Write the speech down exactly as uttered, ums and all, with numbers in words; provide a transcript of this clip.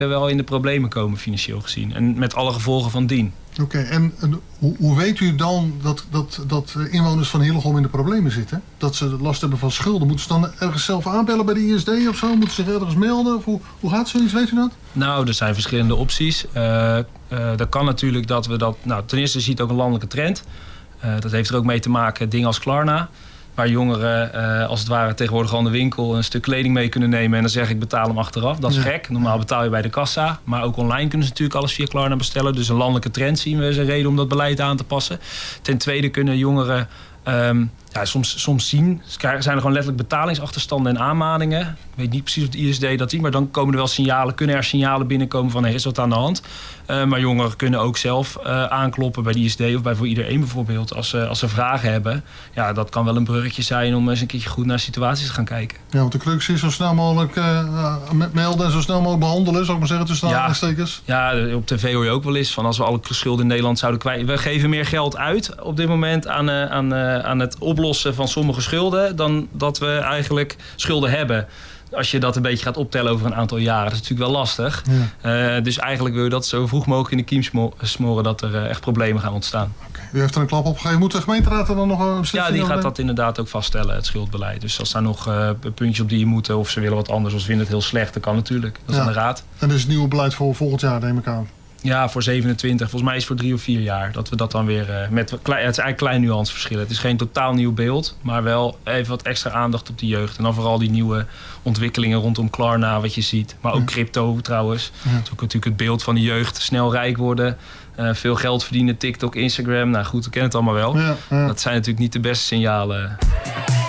wel in de problemen komen financieel gezien. En met alle gevolgen van dien. Oké, okay, en, en hoe, hoe weet u dan dat, dat, dat inwoners van Hillegom in de problemen zitten? Dat ze last hebben van schulden? Moeten ze dan ergens zelf aanbellen bij de I S D of zo? Moeten ze zich ergens melden? Of hoe, hoe gaat zoiets? Weet u dat? Nou, er zijn verschillende opties. Uh, uh, dat kan natuurlijk dat we dat... Nou, ten eerste ziet ook een landelijke trend. Uh, dat heeft er ook mee te maken, dingen als Klarna. Waar jongeren uh, als het ware tegenwoordig al in de winkel een stuk kleding mee kunnen nemen. En dan zeg ik betaal hem achteraf. Dat is ja. gek. Normaal betaal je bij de kassa. Maar ook online kunnen ze natuurlijk alles via Klarna bestellen. Dus een landelijke trend zien we als een reden om dat beleid aan te passen. Ten tweede kunnen jongeren um, ja, soms, soms zien. Zijn er gewoon letterlijk betalingsachterstanden en aanmaningen. Ik weet niet precies of de I S D dat ziet. Maar dan komen er wel signalen. Kunnen er signalen binnenkomen van er is wat aan de hand. Uh, maar jongeren kunnen ook zelf uh, aankloppen bij de I S D of bij Voor Iedereen bijvoorbeeld. Als, uh, als ze vragen hebben. Ja, dat kan wel een bruggetje zijn om eens een keertje goed naar situaties te gaan kijken. Ja, want de crux is zo snel mogelijk uh, melden en zo snel mogelijk behandelen. Zou ik maar zeggen, tussen de aanstekers. Ja, ja, op tv hoor je ook wel eens van als we alle schulden in Nederland zouden kwijt. We geven meer geld uit op dit moment aan, uh, aan, uh, aan het oplossen van sommige schulden. Dan dat we eigenlijk schulden hebben. Als je dat een beetje gaat optellen over een aantal jaren. Dat is natuurlijk wel lastig. Ja. Uh, dus eigenlijk wil je dat zo vroeg mogelijk in de kiem smoren dat er uh, echt problemen gaan ontstaan. Okay. U heeft er een klap op gegeven. Moet de gemeenteraad er dan nog een beslissing? Ja, die gaat dat inderdaad ook vaststellen, het schuldbeleid. Dus als daar nog uh, puntjes op die je moeten of ze willen wat anders of ze vinden het heel slecht, dat kan natuurlijk. Dat is ja. aan de raad. En dat is het nieuwe beleid voor volgend jaar, neem ik aan. Ja, voor zevenentwintig. Volgens mij is het voor drie of vier jaar. Dat we dat dan weer uh, met... Het is eigenlijk klein nuanceverschillen. Het is geen totaal nieuw beeld. Maar wel even wat extra aandacht op de jeugd. En dan vooral die nieuwe ontwikkelingen rondom Klarna, wat je ziet. Maar ook ja. crypto trouwens. Ja. Dat is ook natuurlijk het beeld van de jeugd. Snel rijk worden. Uh, veel geld verdienen. TikTok, Instagram. Nou goed, we kennen het allemaal wel. Ja, ja. Dat zijn natuurlijk niet de beste signalen.